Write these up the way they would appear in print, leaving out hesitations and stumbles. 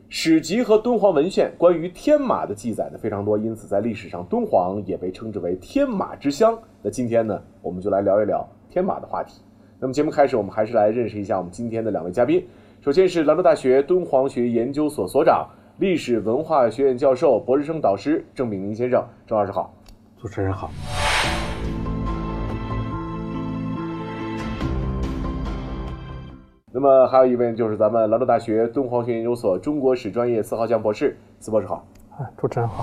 史籍和敦煌文献关于天马的记载呢非常多，因此在历史上敦煌也被称之为天马之乡。那今天呢，我们就来聊一聊天马的话题。那么节目开始，我们还是来认识一下我们今天的两位嘉宾。首先是兰州大学敦煌学研究所所长、历史文化学院教授、博士生导师郑炳林先生。郑老师好。 主持人好。 那么还有一位就是咱们兰州大学敦煌学研究所中国史专业司浩江博士。司博士好。 主持人好。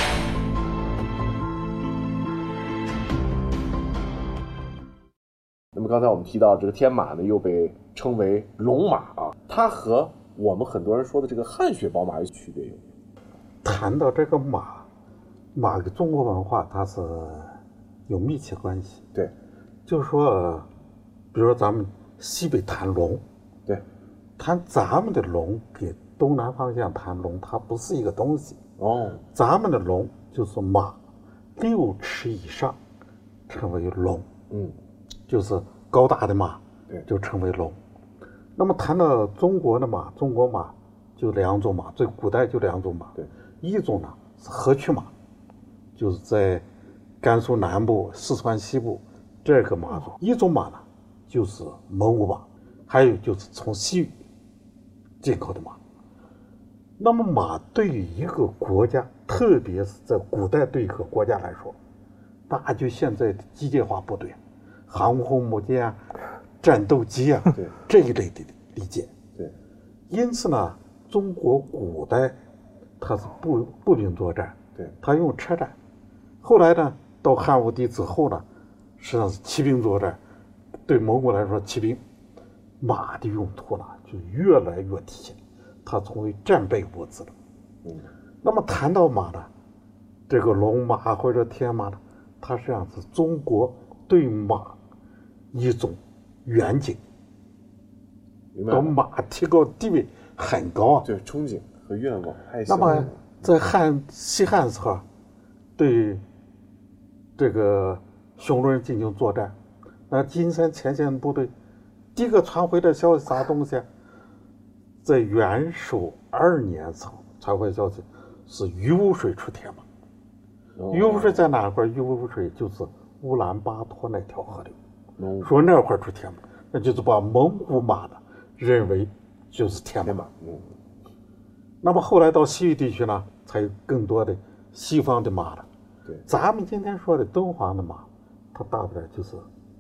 那么刚才我们提到这个天马呢，又被称为龙马啊，它和我们很多人说的这个汗血宝马有区别有？ 谈到这个马跟中国文化它是有密切关系。 对， 就是说，比如说咱们西北谈龙， 对， 谈咱们的龙给东南方向谈龙，它不是一个东西。 哦， 咱们的龙就是马6尺以上称为龙，就是高大的马， 对， 就称为龙。那么谈到中国的马，中国马就两种马，最古代就两种马。 对， 一种呢是河曲马，就是在甘肃南部、四川西部这个马种；一种马呢就是蒙古马，还有就是从西域进口的马。那么马对于一个国家，特别是在古代对一个国家来说，那就现在的机械化部队、航空母舰啊、战斗机啊这一类的理解。 对， 因此呢，中国古代它是步兵作战， 对， 它用车战。后来呢，到汉武帝之后呢，实际上是骑兵作战。对蒙古来说，骑兵马的用途呢就越来越体现，它成为战备物资了。那么谈到马呢，这个龙马或者天马呢，它实际上是中国对马一种远景，把马提高地位很高啊。 对，憧憬和愿望。 那么在西汉时候，对这个匈奴人进行作战，那金山前线部队第一个传回的消息啥东西？在元首2年传回消息是鱼污水出天马。鱼污水在哪块？鱼污水就是乌兰巴托那条河流。说那块出天马，那就是把蒙古马呢认为就是天马。那么后来到西域地区呢，才有更多的西方的马了。 对， 咱们今天说的敦煌的马，它大不了就是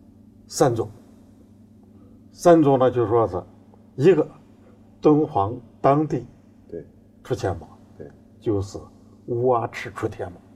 3种。3种呢，就说是一个敦煌当地对出天马， 对， 就是乌阿赤出天马。